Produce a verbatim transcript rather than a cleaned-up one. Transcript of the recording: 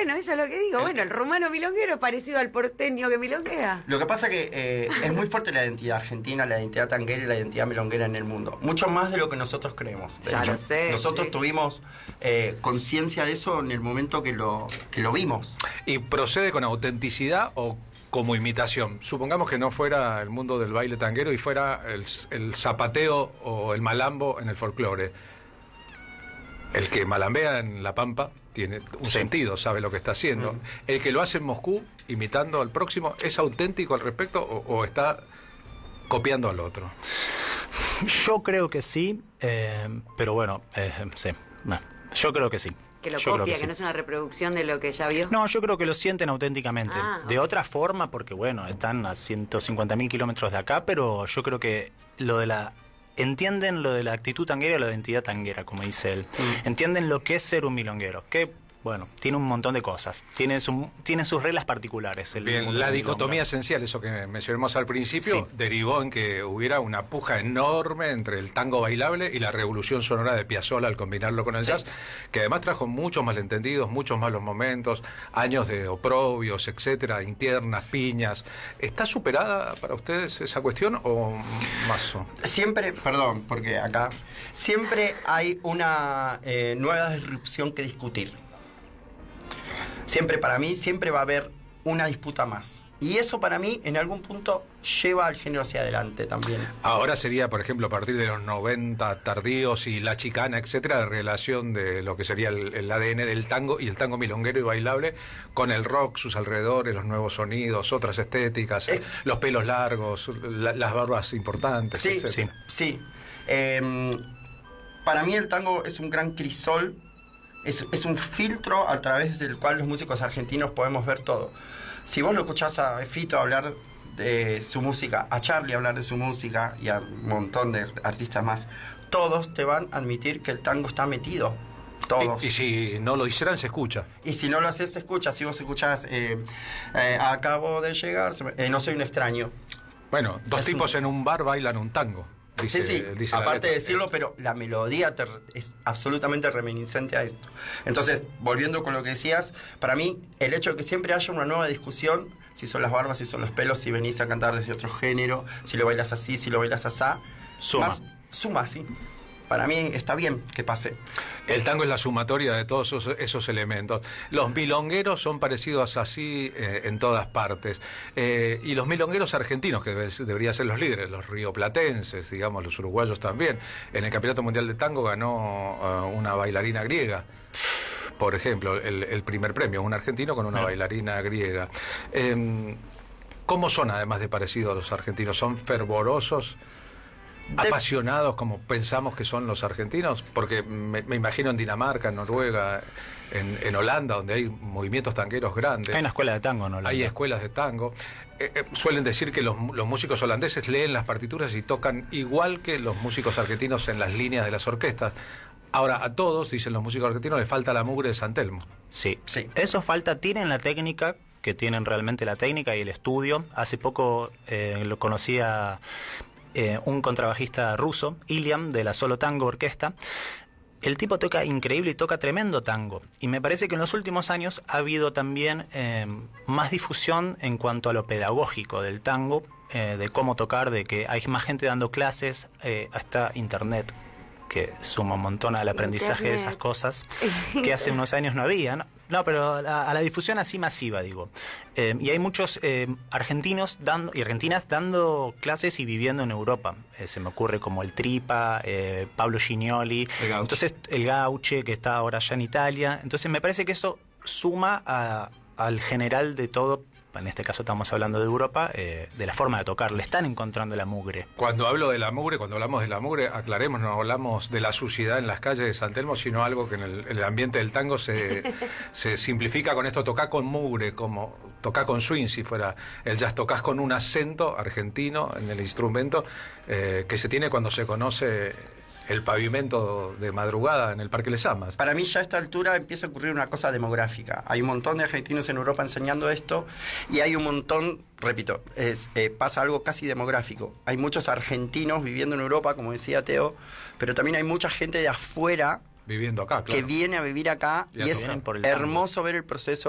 bueno, eso es lo que digo. Bueno, el rumano milonguero es parecido al porteño que milonguea. Lo que pasa que eh, es muy fuerte la identidad argentina, la identidad tanguera y la identidad milonguera en el mundo. Mucho más de lo que nosotros creemos. De Ya hecho, lo sé, nosotros sí. tuvimos eh, conciencia de eso en el momento que lo, que lo vimos. ¿Y procede con autenticidad o como imitación? Supongamos que no fuera el mundo del baile tanguero y fuera el, el zapateo o el malambo en el folclore. El que malambea en La Pampa tiene un Sí. sentido, sabe lo que está haciendo. Mm. El que lo hace en Moscú, imitando al próximo, ¿es auténtico al respecto o, o está copiando al otro? Yo creo que sí, eh, pero bueno, eh, sí. No, yo creo que sí. Que lo Yo creo copia, que, sí. no es una reproducción de lo que ya vio. No, yo creo que lo sienten auténticamente. Ah, de ok. otra forma, porque bueno, están a ciento cincuenta mil kilómetros de acá, pero yo creo que lo de la... Entienden lo de la actitud tanguera y la identidad tanguera, como dice él. Mm. Entienden lo que es ser un milonguero, que, bueno, tiene un montón de cosas. Tiene, su, tiene sus reglas particulares. El Bien, mundo la del dicotomía milonga. esencial, eso que mencionamos al principio, Sí. derivó en que hubiera una puja enorme entre el tango bailable y la revolución sonora de Piazzolla al combinarlo con el Sí. jazz, que además trajo muchos malentendidos, muchos malos momentos, años de oprobios, etcétera, internas, piñas. ¿Está superada para ustedes esa cuestión o más? o- Siempre, perdón, porque acá, siempre hay una eh, nueva disrupción que discutir. Siempre, para mí, siempre va a haber una disputa más. Y eso para mí, en algún punto, lleva al género hacia adelante también. Ahora sería, por ejemplo, a partir de los noventa tardíos y la chicana, etcétera, la relación de lo que sería el, el A D N del tango y el tango milonguero y bailable con el rock, sus alrededores, los nuevos sonidos, otras estéticas, Eh. los pelos largos, la- las barbas importantes, Sí, etcétera. sí. Eh, para mí el tango es un gran crisol, es, es un filtro a través del cual los músicos argentinos podemos ver todo. Si vos lo escuchás a Fito hablar de su música, a Charlie hablar de su música y a un montón de artistas más, todos te van a admitir que el tango está metido. Todos. Y, y si no lo hicieran, se escucha. Y si no lo haces, se escucha. Si vos escuchás, eh, eh, acabo de llegar, se me- eh, no soy un extraño. Bueno, dos Es tipos un- en un bar bailan un tango. Dice, Sí, sí, dice la aparte letra. de decirlo, pero la melodía te- es absolutamente reminiscente a esto. Entonces, volviendo con lo que decías, para mí, el hecho de que siempre haya una nueva discusión, si son las barbas, si son los pelos, si venís a cantar desde otro género, si lo bailas así, si lo bailas asá, Suma. más- suma, sí. Para mí está bien que pase. El tango es la sumatoria de todos esos, esos elementos. Los milongueros son parecidos así eh, en todas partes. Eh, y los milongueros argentinos, que debe- deberían ser los líderes, los rioplatenses, digamos, los uruguayos también. En el Campeonato Mundial de Tango ganó uh, una bailarina griega. Por ejemplo, el, el primer premio, un argentino con una Mira. bailarina griega. Eh, ¿Cómo son, además de parecidos, los argentinos? ¿Son fervorosos? De- ¿Apasionados como pensamos que son los argentinos? Porque me, me imagino en Dinamarca, en Noruega, en, en Holanda, donde hay movimientos tangueros grandes. Hay una escuela de tango, ¿no? Hay escuelas de tango. Eh, eh, suelen decir que los, los músicos holandeses leen las partituras y tocan igual que los músicos argentinos en las líneas de las orquestas. Ahora, a todos, dicen los músicos argentinos, les falta la mugre de San Telmo. Sí. Sí. Eso falta, tienen la técnica, que tienen realmente la técnica y el estudio. Hace poco eh, lo conocía eh, un contrabajista ruso, Iliam, de la Solo Tango Orquesta. El tipo toca increíble y toca tremendo tango. Y me parece que en los últimos años ha habido también eh, más difusión en cuanto a lo pedagógico del tango, eh, de cómo tocar, de que hay más gente dando clases, eh, hasta internet, que suma un montón al aprendizaje de esas Internet. cosas que hace unos años no había, ¿no? No, pero a la, a la difusión así masiva, digo. Eh, y hay muchos eh, argentinos dando y argentinas dando clases y viviendo en Europa. Eh, se me ocurre como el Tripa, eh, Pablo Gignoli, El Gauche. entonces el Gauche, que está ahora allá en Italia. Entonces me parece que eso suma a- al general de todo. En este caso estamos hablando de Europa, eh, de la forma de tocar. Le están encontrando la mugre. Cuando hablo de la mugre, cuando hablamos de la mugre, aclaremos, no hablamos de la suciedad en las calles de San Telmo, sino algo que en el, en el ambiente del tango se, se simplifica con esto, tocar con mugre, como tocar con swing, si fuera el jazz, tocas con un acento argentino en el instrumento eh, que se tiene cuando se conoce el pavimento de madrugada en el Parque Les Amas. Para mí ya a esta altura empieza a ocurrir una cosa demográfica. Hay un montón de argentinos en Europa enseñando esto y hay un montón, repito, es, eh, pasa algo casi demográfico. Hay muchos argentinos viviendo en Europa, como decía Teo, pero también hay mucha gente de afuera Viviendo acá, claro. que viene a vivir acá Y a y es tocar. Por el tango. hermoso ver el proceso